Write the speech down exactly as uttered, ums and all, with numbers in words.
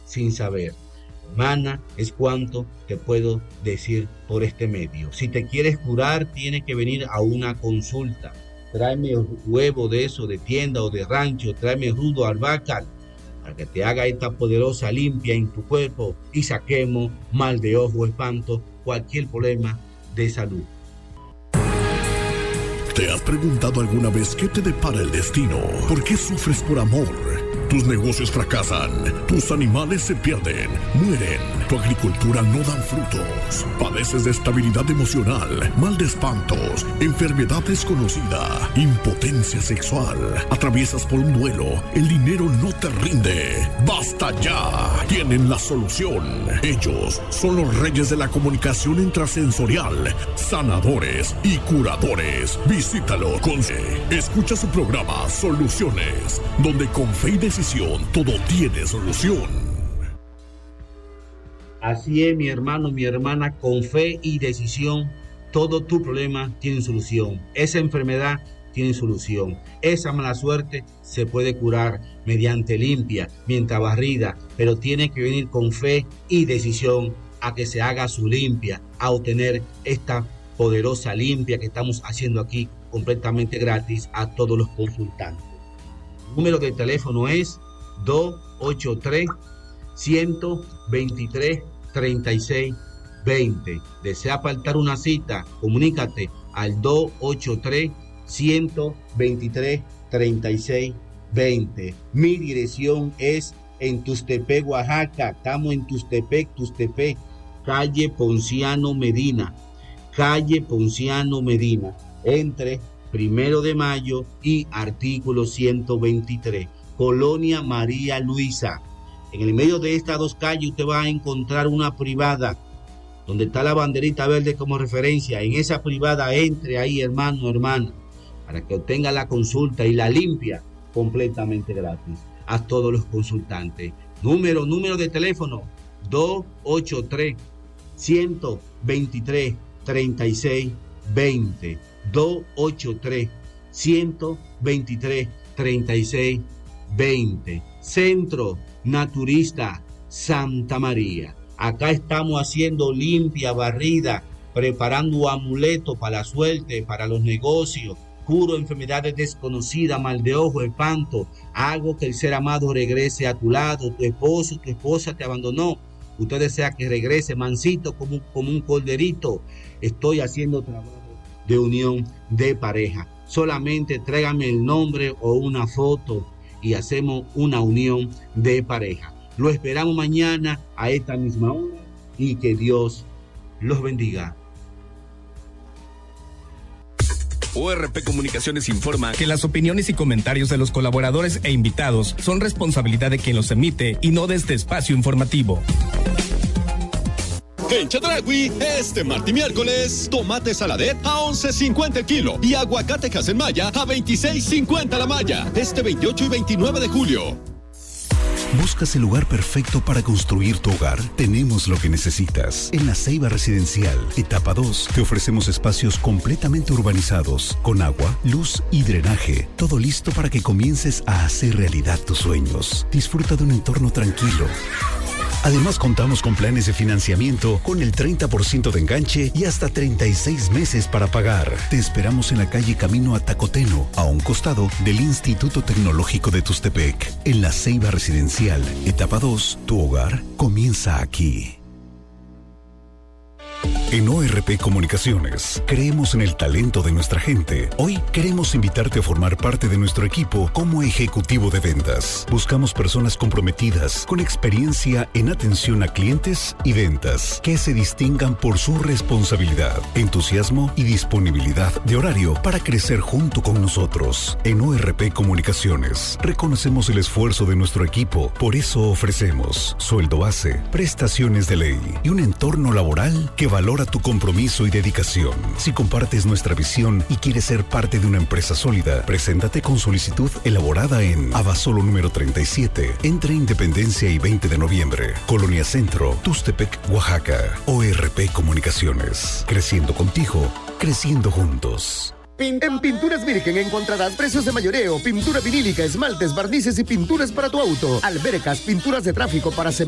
sin saber. Hermana, es cuanto te puedo decir por este medio. Si te quieres curar, tienes que venir a una consulta. Tráeme huevo de eso, de tienda o de rancho, tráeme rudo albahaca, para que te haga esta poderosa limpia en tu cuerpo y saquemos mal de ojo, espanto, cualquier problema de salud. ¿Te has preguntado alguna vez qué te depara el destino? ¿Por qué sufres por amor? Tus negocios fracasan, tus animales se pierden, mueren, tu agricultura no dan frutos, padeces de estabilidad emocional, mal de espantos, enfermedad desconocida, impotencia sexual, atraviesas por un duelo, el dinero no te rinde. ¡Basta ya! Tienen la solución. Ellos son los reyes de la comunicación intrasensorial, sanadores y curadores. Visítalo con C. Escucha su programa Soluciones, donde con fe y decisión todo tiene solución. Así es, mi hermano, mi hermana, con fe y decisión, todo tu problema tiene solución. Esa enfermedad tiene solución. Esa mala suerte se puede curar mediante limpia, mientras barrida, pero tiene que venir con fe y decisión a que se haga su limpia, a obtener esta poderosa limpia que estamos haciendo aquí completamente gratis a todos los consultantes. El número de teléfono es dos ocho tres, uno dos tres, tres seis dos cero. Desea apartar una cita, comunícate al dos ocho tres, uno dos tres, tres seis dos cero. Mi dirección es en Tustepec, Oaxaca. Estamos en Tustepec, Tustepec, calle Ponciano Medina, calle Ponciano Medina, entre Primero de Mayo y artículo ciento veintitrés, Colonia María Luisa. En el medio de estas dos calles usted va a encontrar una privada, donde está la banderita verde como referencia. En esa privada entre ahí, hermano, hermana, para que obtenga la consulta y la limpia completamente gratis a todos los consultantes. Número, número de teléfono, dos ocho tres, uno dos tres, tres seis dos cero. dos ocho tres, uno dos tres, tres seis dos cero. Centro Naturista Santa María. Acá estamos haciendo limpia, barrida, preparando amuletos para la suerte, para los negocios, curo enfermedades desconocidas, mal de ojo, espanto. Hago que el ser amado regrese a tu lado. Tu esposo, tu esposa te abandonó. Usted desea que regrese mansito como un, como un corderito. Estoy haciendo trabajo de unión de pareja. Solamente tráigame el nombre o una foto y hacemos una unión de pareja. Lo esperamos mañana a esta misma hora y que Dios los bendiga. O R P Comunicaciones informa que las opiniones y comentarios de los colaboradores e invitados son responsabilidad de quien los emite y no de este espacio informativo. En Chedraui, este martes y miércoles, tomate saladet a once cincuenta el kilo y aguacate Haselmaya a veintiséis cincuenta la malla. Este veintiocho y veintinueve de julio. ¿Buscas el lugar perfecto para construir tu hogar? Tenemos lo que necesitas. En La Ceiba Residencial, etapa dos, te ofrecemos espacios completamente urbanizados, con agua, luz y drenaje. Todo listo para que comiences a hacer realidad tus sueños. Disfruta de un entorno tranquilo. Además, contamos con planes de financiamiento con el treinta por ciento de enganche y hasta treinta y seis meses para pagar. Te esperamos en la calle Camino a Tacoteno, a un costado del Instituto Tecnológico de Tustepec. En La Ceiba Residencial, etapa dos, tu hogar comienza aquí. En O R P Comunicaciones, creemos en el talento de nuestra gente. Hoy queremos invitarte a formar parte de nuestro equipo como ejecutivo de ventas. Buscamos personas comprometidas, con experiencia en atención a clientes y ventas, que se distingan por su responsabilidad, entusiasmo y disponibilidad de horario para crecer junto con nosotros. En O R P Comunicaciones, reconocemos el esfuerzo de nuestro equipo. Por eso ofrecemos sueldo base, prestaciones de ley y un entorno laboral que valora tu compromiso y dedicación. Si compartes nuestra visión y quieres ser parte de una empresa sólida, preséntate con solicitud elaborada en Abasolo número treinta y siete, entre Independencia y veinte de noviembre, Colonia Centro, Tustepec, Oaxaca. O R P Comunicaciones. Creciendo contigo, creciendo juntos. En Pinturas Virgen encontrarás precios de mayoreo, pintura vinílica, esmaltes, barnices y pinturas para tu auto, albercas, pinturas de tráfico para